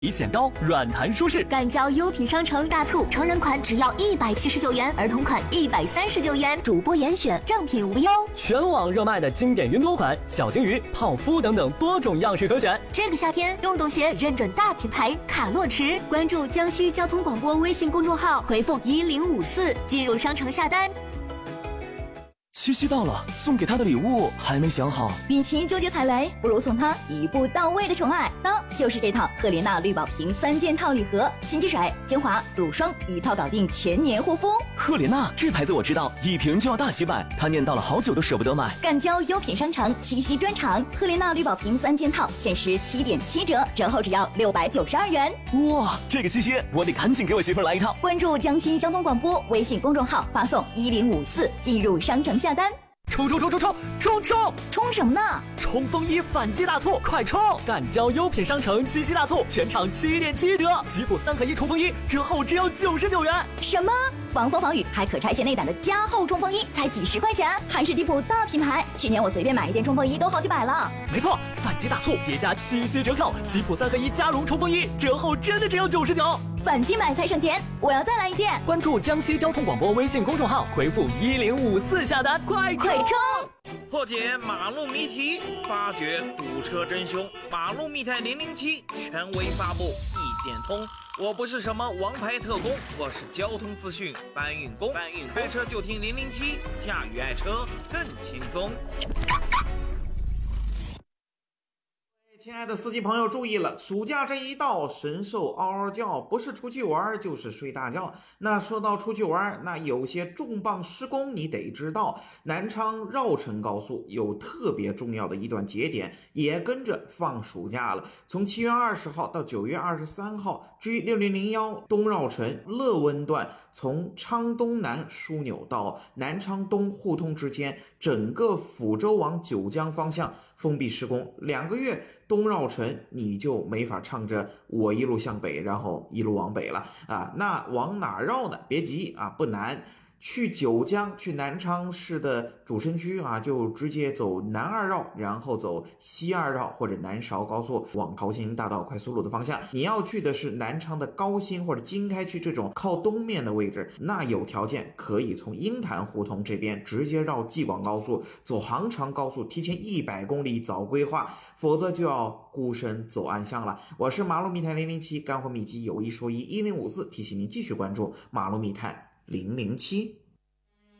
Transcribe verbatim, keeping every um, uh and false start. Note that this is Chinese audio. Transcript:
显高，软弹舒适。 感交优品商城大促，成人款只要一百七十九元，儿童款一百三十九元，主播严选，正品无忧。 全网热卖的经典云朵款、小金鱼、泡芙等等多种样式可选。 这个夏天，洞洞鞋认准大品牌卡洛驰，关注江西交通广播微信公众号，回复一零五四进入商城下单。 七夕到了，送给他的礼物还没想好。 与其纠结踩雷，不如送他一步到位的宠爱。当就是这套赫莲娜绿宝瓶三件套礼盒，洗洁水、精华、乳霜一套搞定全年护肤。 赫莲娜这牌子我知道，一瓶就要大几百，他念叨了好久都舍不得买。 干交优品商城七夕专场，赫莲娜绿宝瓶三件套限时七点七折，折后只要六百九十二元。 哇，这个七夕我得赶紧给我媳妇儿来一套。 关注江西交通广播微信公众号，发送一零五四进入商城下单。 冲冲冲冲冲冲冲！ 冲什么呢？ 冲锋衣反击大促，快冲！干交优品商城七夕大促，全场七点七折，吉普三合一冲锋衣折后只要九十九元。 什么？防风防雨还可拆卸内胆的加厚冲锋衣才几十块钱，还是迪普大品牌。去年我随便买一件冲锋衣都好几百了。 没错，反击大促叠加七夕折扣，吉普三合一加绒冲锋衣折后真的只要九十九。 反击买才省钱，我要再来一件。 关注江西交通广播微信公众号，回复一零五四下单，快快冲！ 破解马路谜题，发掘堵车真凶。马路密探零零七权威发布，一点通。我不是什么王牌特工，我是交通资讯搬运工。搬运开车就听零零七，驾驭爱车更轻松。亲爱的司机朋友注意了，暑假这一到，神兽嗷嗷叫，不是出去玩就是睡大觉。那说到出去玩，那有些重磅施工你得知道。南昌绕城高速有特别重要的一段节点，也跟着放暑假了。从七月二十号到九月二十三号，G 六零零一东绕城乐温段，从昌东南枢纽到南昌东互通之间，整个抚州往九江方向封闭施工，两个月东绕城你就没法唱着我一路向北，然后一路往北了啊。那往哪绕呢？别急啊，不难。去九江，去南昌市的主城区啊，就直接走南二绕，然后走西二绕或者南韶高速往桃兴大道快速路的方向。你要去的是南昌的高新或者经开区这种靠东面的位置，那有条件可以从鹰潭胡同这边直接绕济广高速，走杭长高速，提前一百公里早规划，否则就要孤身走暗巷了。我是马路密探零零七，干货秘籍有一说一，一零五四提醒您继续关注马路密探零零七。